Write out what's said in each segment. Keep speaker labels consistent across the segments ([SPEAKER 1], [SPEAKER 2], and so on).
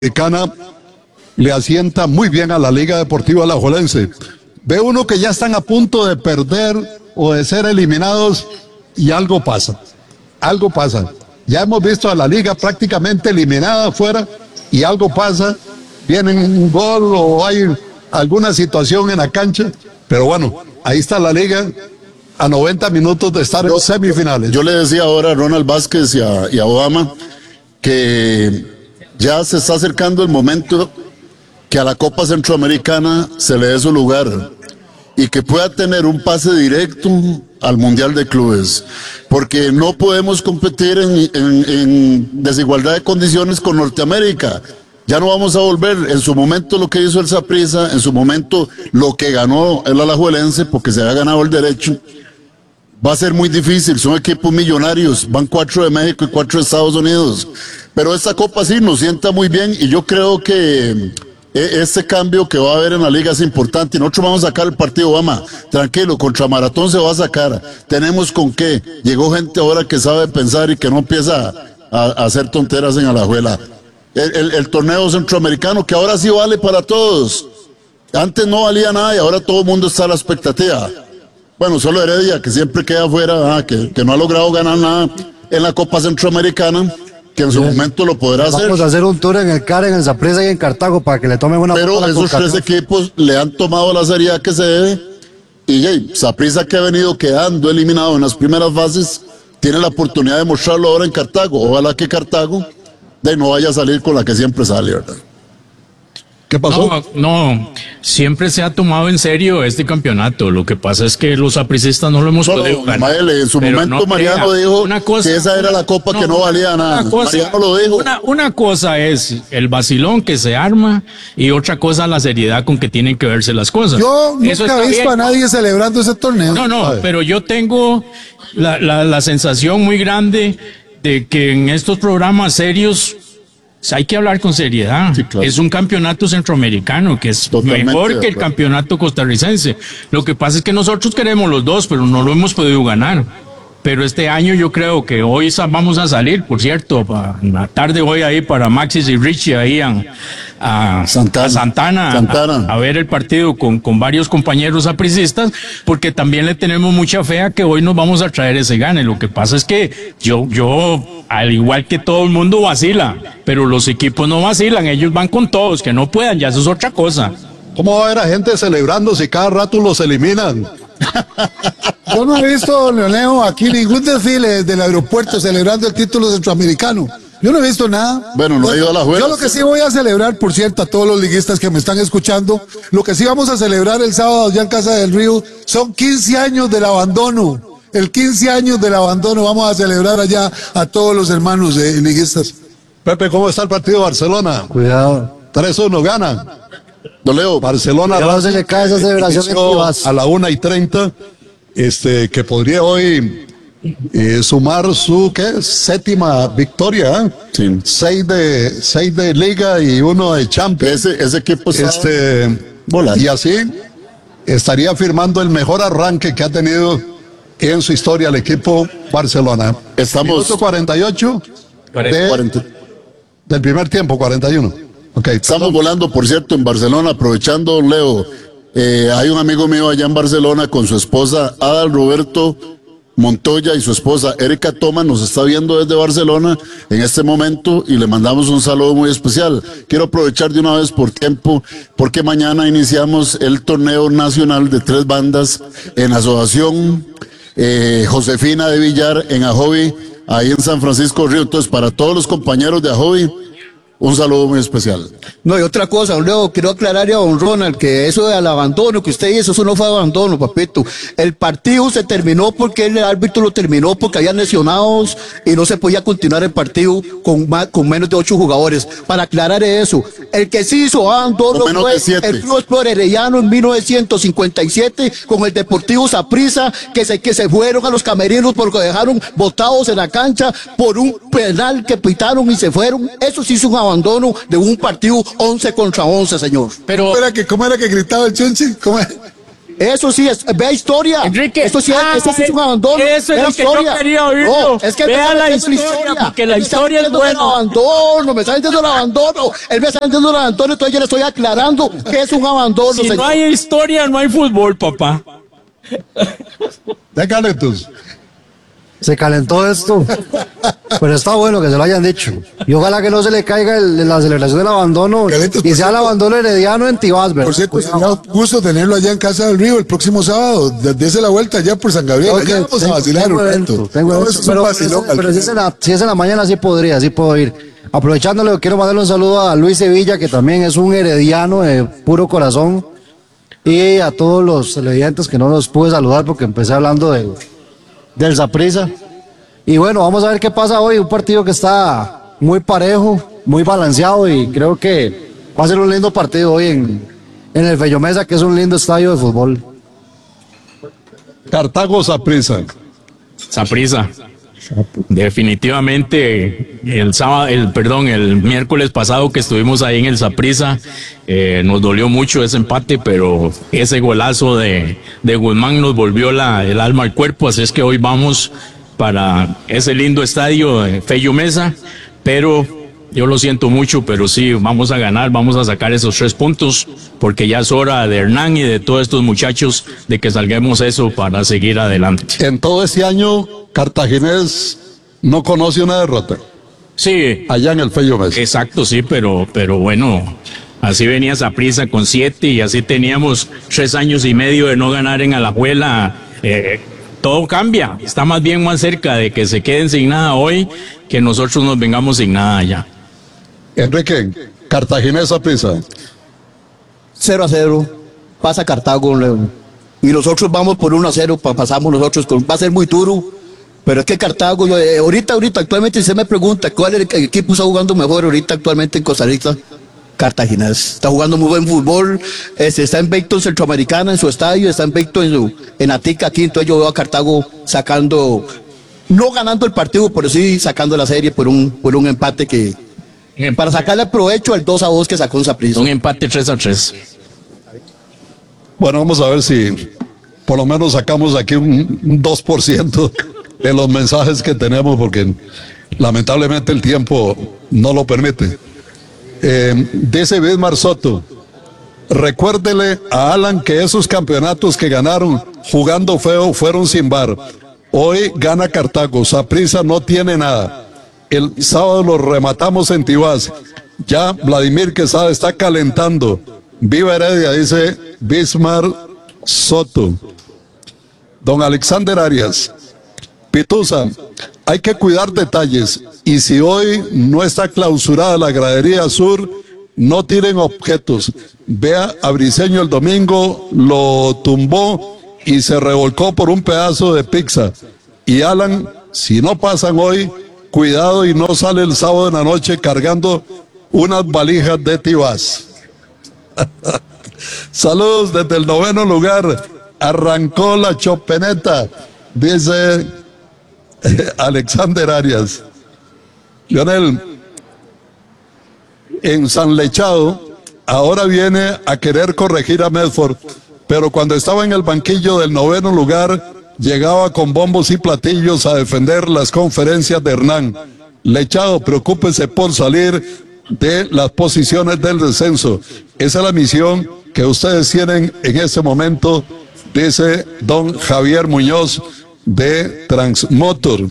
[SPEAKER 1] Sudamericana le asienta muy bien a la Liga Deportiva Alajuelense. Ve uno que ya están a punto de perder o de ser eliminados y algo pasa. Algo pasa. Ya hemos visto a la Liga prácticamente eliminada afuera y algo pasa. Viene un gol o hay alguna situación en la cancha. Pero bueno, ahí está la Liga a 90 minutos de estar en semifinales.
[SPEAKER 2] Yo le decía ahora a Ronald Vázquez y a Obama que ya se está acercando el momento que a la Copa Centroamericana se le dé su lugar y que pueda tener un pase directo al Mundial de Clubes, porque no podemos competir en desigualdad de condiciones con Norteamérica. Ya no vamos a volver en su momento lo que hizo el Saprissa, en su momento lo que ganó el Alajuelense, porque se había ganado el derecho. Va a ser muy difícil, son equipos millonarios, van 4 de México y 4 de Estados Unidos. Pero esta Copa sí nos sienta muy bien y yo creo que este cambio que va a haber en la liga es importante. Nosotros vamos a sacar el partido, Obama, tranquilo, contra Maratón se va a sacar. Tenemos con qué. Llegó gente ahora que sabe pensar y que no empieza a hacer tonteras en Alajuela. El torneo centroamericano que ahora sí vale para todos. Antes no valía nada y ahora todo el mundo está a la expectativa. Bueno, solo Heredia, que siempre queda afuera, que no ha logrado ganar nada en la Copa Centroamericana, que en su momento lo podrá hacer.
[SPEAKER 3] Vamos a hacer un tour en el CAR, en el Saprissa y en Cartago para que le tomen una foto.
[SPEAKER 2] Pero esos 3 equipos le han tomado la seriedad que se debe. Y Saprissa, que ha venido quedando eliminado en las primeras fases, tiene la oportunidad de mostrarlo ahora en Cartago. Ojalá que Cartago no vaya a salir con la que siempre sale, ¿verdad?
[SPEAKER 1] ¿Qué pasó?
[SPEAKER 4] No, siempre se ha tomado en serio este campeonato. Lo que pasa es que los sapricistas no lo hemos podido ganar.
[SPEAKER 2] Maele, en su momento no Mariano dijo que esa era la copa que no valía nada. Mariano lo dijo.
[SPEAKER 4] Una cosa es el vacilón que se arma y otra cosa la seriedad con que tienen que verse las cosas.
[SPEAKER 3] Yo nunca he visto a nadie celebrando ese torneo.
[SPEAKER 4] No, pero yo tengo la sensación muy grande de que en estos programas serios hay que hablar con seriedad. Sí, claro. Es un campeonato centroamericano que es mejor que el campeonato costarricense. Lo que pasa es que nosotros queremos los dos, pero no lo hemos podido ganar. Pero este año yo creo que hoy vamos a salir, por cierto, en la tarde voy a ir para Maxis y Richie ahí a Santana. A ver el partido con varios compañeros sapricistas, porque también le tenemos mucha fe a que hoy nos vamos a traer ese gane. Lo que pasa es que yo al igual que todo el mundo vacila, pero los equipos no vacilan, ellos van con todos, que no puedan, ya eso es otra cosa.
[SPEAKER 1] ¿Cómo va a haber a gente celebrando si cada rato los eliminan?
[SPEAKER 3] Yo no he visto, Leoneo, aquí ningún desfile desde el aeropuerto celebrando el título centroamericano. Yo no he visto nada.
[SPEAKER 2] Bueno, no ha ido a la juega.
[SPEAKER 3] Yo lo que sí voy a celebrar, por cierto, a todos los liguistas que me están escuchando, lo que sí vamos a celebrar el sábado allá en Casa del Río son 15 años del abandono. El 15 años del abandono vamos a celebrar allá a todos los hermanos liguistas.
[SPEAKER 1] Pepe, ¿cómo está el partido de Barcelona?
[SPEAKER 3] Cuidado.
[SPEAKER 1] 3-1, gana.
[SPEAKER 2] Don Leo,
[SPEAKER 1] Barcelona
[SPEAKER 3] no se le cae esa celebración
[SPEAKER 1] a la 1:30, que podría hoy sumar su séptima victoria, ¿eh?
[SPEAKER 2] Sí.
[SPEAKER 1] 6 de Liga y 1 de Champions.
[SPEAKER 2] Ese equipo está
[SPEAKER 1] y así estaría firmando el mejor arranque que ha tenido en su historia el equipo Barcelona.
[SPEAKER 2] Estamos
[SPEAKER 1] 48 del primer tiempo, 41. Okay,
[SPEAKER 2] estamos volando, por cierto, en Barcelona, aprovechando, Leo. Hay un amigo mío allá en Barcelona con su esposa Adal Roberto Montoya y su esposa Erika Toma, nos está viendo desde Barcelona en este momento y le mandamos un saludo muy especial. Quiero aprovechar de una vez por tiempo, porque mañana iniciamos el torneo nacional de 3 bandas en asociación Josefina de Villar en Ajovi, ahí en San Francisco Río. Entonces, para todos los compañeros de Ajovi, un saludo muy especial.
[SPEAKER 5] No, y otra cosa, luego quiero aclararle a don Ronald que eso del abandono que usted dice, eso no fue abandono, papito. El partido se terminó porque el árbitro lo terminó porque había lesionados y no se podía continuar el partido con menos de 8 jugadores. Para aclarar eso, el que sí hizo abandono fue el Club Sport Herediano en 1957 con el Deportivo Saprissa que se fueron a los camerinos porque dejaron botados en la cancha por un penal que pitaron y se fueron. Eso sí hizo un abandono de un partido 11 contra 11, señor.
[SPEAKER 3] Pero ¿Cómo era que gritaba el Chunchi? ¿Cómo era?
[SPEAKER 5] Eso sí, vea historia.
[SPEAKER 4] Enrique,
[SPEAKER 5] Esto sí es un abandono.
[SPEAKER 4] Eso es
[SPEAKER 5] Vea
[SPEAKER 4] lo que yo quería oír.
[SPEAKER 5] No, es que
[SPEAKER 4] vea la
[SPEAKER 5] es
[SPEAKER 4] historia, porque la
[SPEAKER 5] Él está
[SPEAKER 4] historia es
[SPEAKER 5] diciendo
[SPEAKER 4] buena.
[SPEAKER 5] el abandono, me está diciendo el abandono. Él me está diciendo el abandono, entonces yo le estoy aclarando que es un abandono,
[SPEAKER 4] Si
[SPEAKER 5] señor.
[SPEAKER 4] no hay historia, no hay fútbol, papá.
[SPEAKER 1] Déjale tus.
[SPEAKER 6] Se calentó esto. Pero está bueno que se lo hayan dicho. Y ojalá que no se le caiga la celebración del abandono
[SPEAKER 3] Carlitos,
[SPEAKER 6] y
[SPEAKER 3] por
[SPEAKER 6] sea el
[SPEAKER 3] cierto.
[SPEAKER 6] abandono herediano en Tibás, ¿verdad?
[SPEAKER 3] Por cierto, sería un gusto tenerlo allá en Casa del Río el próximo sábado. Dese la vuelta allá por San Gabriel.
[SPEAKER 6] Ok,
[SPEAKER 3] Allá vamos a vacilar
[SPEAKER 6] tengo
[SPEAKER 3] un
[SPEAKER 6] evento,
[SPEAKER 3] rato.
[SPEAKER 6] tengo
[SPEAKER 3] No,
[SPEAKER 6] evento.
[SPEAKER 3] eso es un vacilón,
[SPEAKER 6] Pero si es en la mañana sí podría, sí puedo ir. Aprovechándole, quiero mandarle un saludo a Luis Sevilla, que también es un herediano de puro corazón. Y a todos los televidentes que no los pude saludar porque empecé hablando del Saprissa. Y bueno, vamos a ver qué pasa hoy. Un partido que está muy parejo, muy balanceado y creo que va a ser un lindo partido hoy en el Fello Mesa, que es un lindo estadio de fútbol.
[SPEAKER 1] Cartago Saprissa.
[SPEAKER 4] Saprissa. Definitivamente el miércoles pasado que estuvimos ahí en el Saprissa, nos dolió mucho ese empate, pero ese golazo de Guzmán nos volvió el alma al cuerpo, así es que hoy vamos para ese lindo estadio de Fello Mesa, pero yo lo siento mucho, pero sí, vamos a ganar, vamos a sacar esos 3 puntos, porque ya es hora de Hernán y de todos estos muchachos de que salguemos eso para seguir adelante.
[SPEAKER 1] En todo este año, Cartaginés no conoce una derrota.
[SPEAKER 4] Sí,
[SPEAKER 1] Allá en el Fello Mesa.
[SPEAKER 4] exacto, sí, pero bueno, así venía Saprissa con 7 y así teníamos 3 años y medio de no ganar en Alajuela. Todo cambia, está más bien más cerca de que se queden sin nada hoy que nosotros nos vengamos sin nada allá.
[SPEAKER 1] Enrique, Cartaginés Saprissa.
[SPEAKER 5] 0-0, pasa Cartago, León. Y nosotros vamos por 1-0, pasamos nosotros, va a ser muy duro, pero es que Cartago, ahorita, actualmente, si usted me pregunta cuál es el equipo está jugando mejor ahorita actualmente en Costa Rica, Cartaginés, está jugando muy buen fútbol, está invicto en Centroamericana, en su estadio, está invicto en Atica aquí, entonces yo veo a Cartago sacando, no ganando el partido, pero sí sacando la serie por un empate que, para sacarle provecho al 2-2 que sacó en Saprissa.
[SPEAKER 4] Un empate 3-3.
[SPEAKER 1] Bueno, vamos a ver si por lo menos sacamos aquí un 2% de los mensajes que tenemos, porque lamentablemente el tiempo no lo permite. Dice Bismar Soto, recuérdele a Alan que esos campeonatos que ganaron jugando feo fueron sin VAR. Hoy gana Cartago, Saprissa no tiene nada. El sábado lo rematamos en Tibás. Ya Vladimir Quesada está calentando. Viva Heredia, dice Bismar Soto. Don Alexander Arias, Pitusa, hay que cuidar detalles y si hoy no está clausurada la gradería sur, no tiren objetos. Vea a Briseño el domingo, lo tumbó y se revolcó por un pedazo de pizza. Y Alan, si no pasan hoy, cuidado y no sale el sábado en la noche cargando unas valijas de Tibás. Saludos desde el 9º lugar. Arrancó la chopeneta, dice Alexander Arias. Lionel, en San Lechado, ahora viene a querer corregir a Medford, pero cuando estaba en el banquillo del 9º lugar, llegaba con bombos y platillos a defender las conferencias de Hernán. Lechado, preocúpese por salir de las posiciones del descenso. Esa es la misión que ustedes tienen en este momento, dice don Javier Muñoz de Transmotor.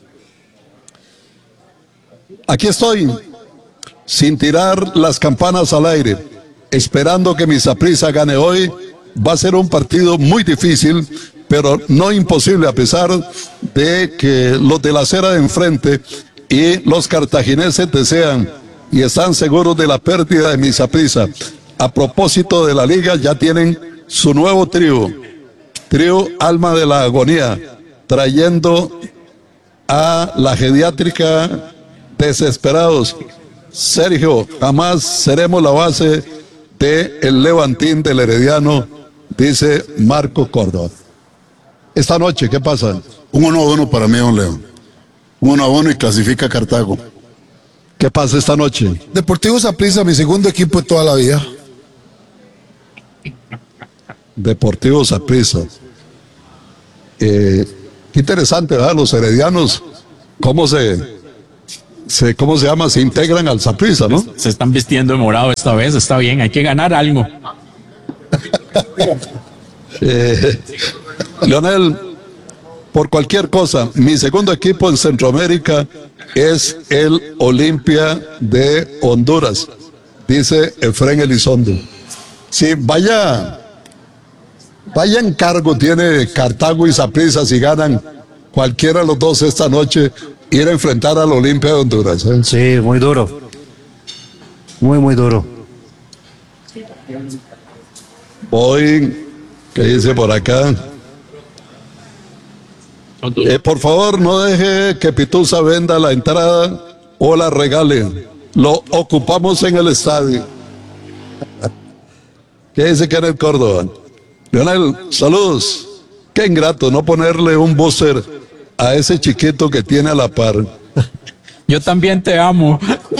[SPEAKER 1] Aquí estoy, sin tirar las campanas al aire, esperando que mi Saprissa gane hoy. Va a ser un partido muy difícil, pero no imposible, a pesar de que los de la acera de enfrente y los cartagineses desean y están seguros de la pérdida de mi Saprissa. A propósito de la liga, ya tienen su nuevo trío Alma de la Agonía, trayendo a la geriátrica Desesperados. Sergio, jamás seremos la base de el Levantín del Herediano, dice Marco Córdoba. Esta noche, ¿qué pasa?
[SPEAKER 2] Un 1-1 para mí, don Leo. Un 1-1 y clasifica Cartago.
[SPEAKER 1] ¿Qué pasa esta noche?
[SPEAKER 3] Deportivo Saprissa, mi segundo equipo de toda la vida.
[SPEAKER 1] Deportivo Saprissa. Qué interesante, ¿verdad? Los heredianos, ¿cómo se llama? Se integran al Saprissa, ¿no?
[SPEAKER 4] Se están vistiendo de morado esta vez, está bien, hay que ganar algo.
[SPEAKER 1] Leonel, por cualquier cosa, mi segundo equipo en Centroamérica es el Olimpia de Honduras, dice Efren Elizondo. Sí, vaya encargo tiene Cartago y Saprissa si ganan cualquiera de los dos esta noche, ir a enfrentar al Olimpia de Honduras.
[SPEAKER 6] Sí, muy duro. Muy duro.
[SPEAKER 1] Voy, ¿qué dice por acá? Por favor, no deje que Pitusa venda la entrada o la regale. Lo ocupamos en el estadio. ¿Qué dice Kenneth Córdoba? Leonel, saludos. Qué ingrato no ponerle un buzzer a ese chiquito que tiene a la par.
[SPEAKER 4] Yo también te amo.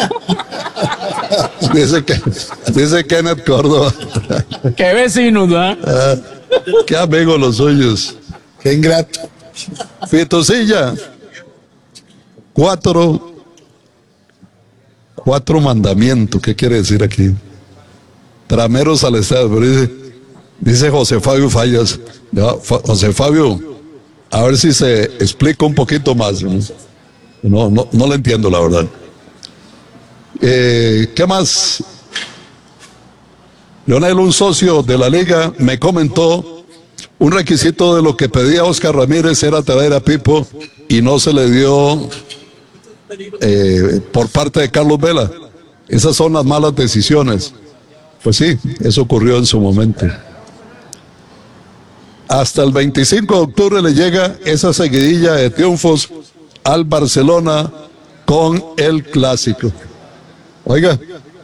[SPEAKER 1] Dice Kenneth Córdoba.
[SPEAKER 4] Qué vecinos, ¿verdad?
[SPEAKER 1] Qué amigos los suyos.
[SPEAKER 3] Qué ingrato.
[SPEAKER 1] Pitosilla. Cuatro mandamientos. ¿Qué quiere decir aquí? Trameros al estado. Pero dice José Fabio Fallas. José Fabio, a ver si se explica un poquito más. No lo entiendo, la verdad. ¿Qué más? Leonel, un socio de la liga, me comentó un requisito de lo que pedía Oscar Ramírez era traer a Pipo y no se le dio por parte de Carlos Vela. Esas son las malas decisiones. Pues sí, eso ocurrió en su momento. Hasta el 25 de octubre le llega esa seguidilla de triunfos al Barcelona con el Clásico. Oiga.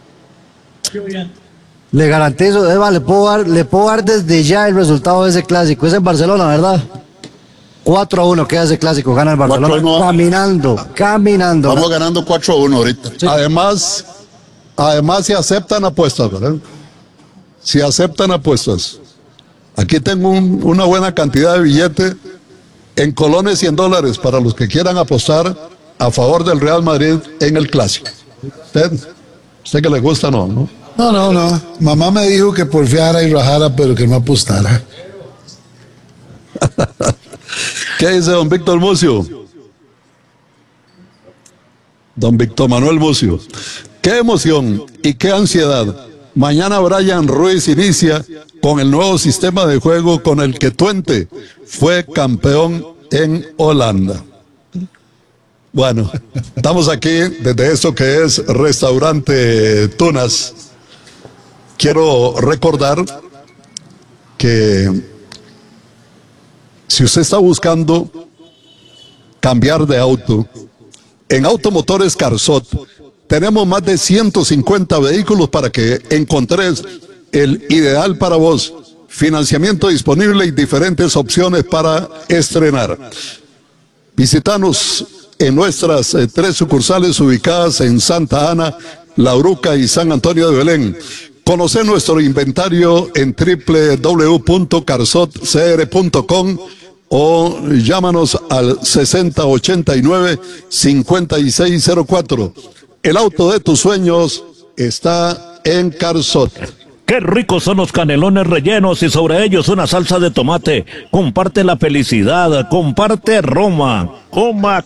[SPEAKER 6] Le garantizo, Eva, le puedo dar desde ya el resultado de ese Clásico. Es en Barcelona, ¿verdad? 4-1 queda ese Clásico, gana el Barcelona.
[SPEAKER 2] 4-1.
[SPEAKER 6] Caminando.
[SPEAKER 2] Vamos ganando 4-1 ahorita.
[SPEAKER 1] Sí. Además, si aceptan apuestas, ¿verdad? Si aceptan apuestas. Aquí tengo una buena cantidad de billetes en colones y en dólares para los que quieran apostar a favor del Real Madrid en el Clásico. ¿Usted que le gusta no?
[SPEAKER 3] No. Mamá me dijo que porfiara y rajara, pero que no apostara.
[SPEAKER 1] ¿Qué dice don Víctor Mucio? Don Víctor Manuel Mucio. Qué emoción y qué ansiedad. Mañana Brian Ruiz inicia con el nuevo sistema de juego con el que Twente fue campeón en Holanda. Bueno, estamos aquí desde esto que es Restaurante Tunas. Quiero recordar que si usted está buscando cambiar de auto, en Automotores Carzot tenemos más de 150 vehículos para que encontres el ideal para vos. Financiamiento disponible y diferentes opciones para estrenar. Visítanos en nuestras 3 sucursales ubicadas en Santa Ana, La Uruca y San Antonio de Belén. Conoce nuestro inventario en www.carzotcr.com o llámanos al 6089-5604. El auto de tus sueños está en Carzot.
[SPEAKER 7] Qué ricos son los canelones rellenos y sobre ellos una salsa de tomate. Comparte la felicidad, comparte Roma. Coma.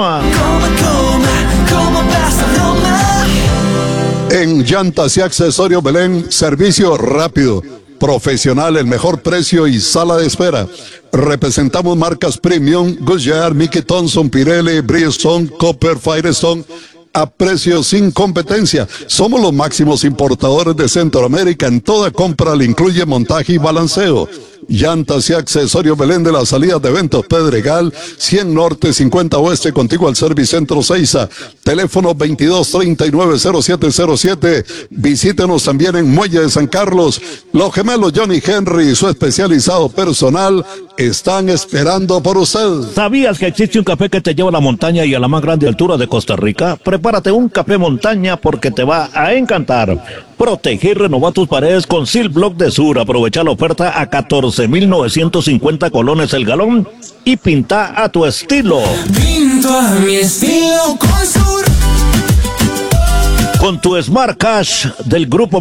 [SPEAKER 1] En Llantas y Accesorios Belén, servicio rápido, profesional, el mejor precio y sala de espera. Representamos marcas Premium, Goodyear, Mickey Thompson, Pirelli, Bridgestone, Copper, Firestone, a precios sin competencia. Somos los máximos importadores de Centroamérica. En toda compra le incluye montaje y balanceo. Llantas y Accesorios Belén, de las salidas de Eventos Pedregal, 100 Norte, 50 Oeste, contigo al Servicentro Seiza. Teléfono 2239-0707. Visítenos también en Muelle de San Carlos. Los gemelos Johnny Henry y su especializado personal están esperando por usted.
[SPEAKER 7] ¿Sabías que existe un café que te lleva a la montaña y a la más grande altura de Costa Rica? Prepárate un café montaña porque te va a encantar. Protege y renova tus paredes con Silblock de Sur. Aprovecha la oferta a 14,950 colones el galón y pinta a tu estilo.
[SPEAKER 8] Pinto a mi estilo con Sur.
[SPEAKER 7] Con tu Smart Cash del grupo